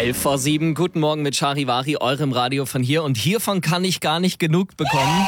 11:07, guten Morgen mit Charivari, eurem Radio von hier. Und hiervon kann ich gar nicht genug bekommen.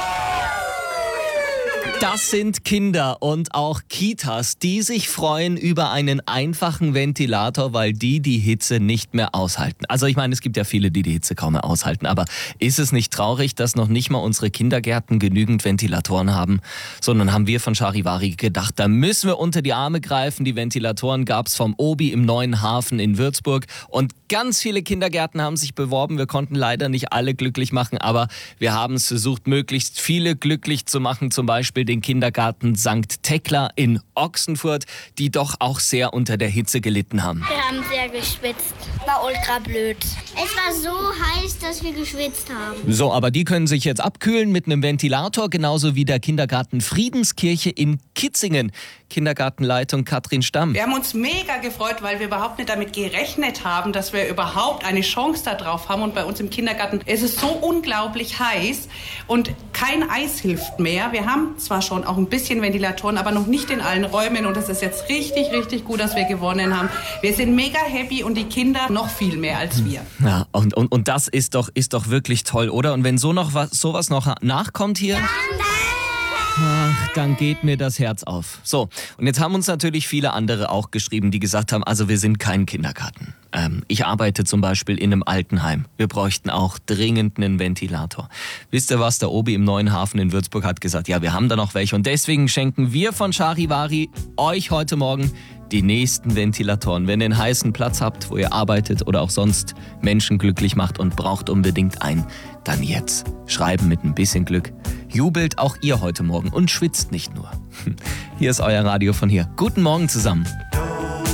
Das sind Kinder und auch Kitas, die sich freuen über einen einfachen Ventilator, weil die Hitze nicht mehr aushalten. Also ich meine, es gibt ja viele, die Hitze kaum mehr aushalten. Aber ist es nicht traurig, dass noch nicht mal unsere Kindergärten genügend Ventilatoren haben? Sondern haben wir von Charivari gedacht, da müssen wir unter die Arme greifen. Die Ventilatoren gab's vom Obi im Neuen Hafen in Würzburg. Und ganz viele Kindergärten haben sich beworben. Wir konnten leider nicht alle glücklich machen, aber wir haben es versucht, möglichst viele glücklich zu machen. Zum Beispiel den Kindergarten St. Thekla in Ochsenfurt, die doch auch sehr unter der Hitze gelitten haben. Wir haben sehr geschwitzt. War ultra blöd. Es war so heiß, dass wir geschwitzt haben. So, aber die können sich jetzt abkühlen mit einem Ventilator, genauso wie der Kindergarten Friedenskirche in Kitzingen. Kindergartenleitung Katrin Stamm. Wir haben uns mega gefreut, weil wir überhaupt nicht damit gerechnet haben, dass wir überhaupt eine Chance darauf haben. Und bei uns im Kindergarten ist es so unglaublich heiß und kein Eis hilft mehr. Wir haben zwar schon auch ein bisschen Ventilatoren, aber noch nicht in allen Räumen. Und es ist jetzt richtig, richtig gut, dass wir gewonnen haben. Wir sind mega happy und die Kinder noch viel mehr als wir. Ja, und das ist doch wirklich toll, oder? Und wenn sowas noch nachkommt hier... Ach, dann geht mir das Herz auf. So, und jetzt haben uns natürlich viele andere auch geschrieben, die gesagt haben, also wir sind kein Kindergarten. Ich arbeite zum Beispiel in einem Altenheim. Wir bräuchten auch dringend einen Ventilator. Wisst ihr was, der Obi im Neuen Hafen in Würzburg hat gesagt, ja, wir haben da noch welche. Und deswegen schenken wir von Charivari euch heute Morgen die nächsten Ventilatoren. Wenn ihr einen heißen Platz habt, wo ihr arbeitet oder auch sonst Menschen glücklich macht und braucht unbedingt einen, dann jetzt. Schreiben mit ein bisschen Glück. Jubelt auch ihr heute Morgen und schwitzt nicht nur. Hier ist euer Radio von hier. Guten Morgen zusammen.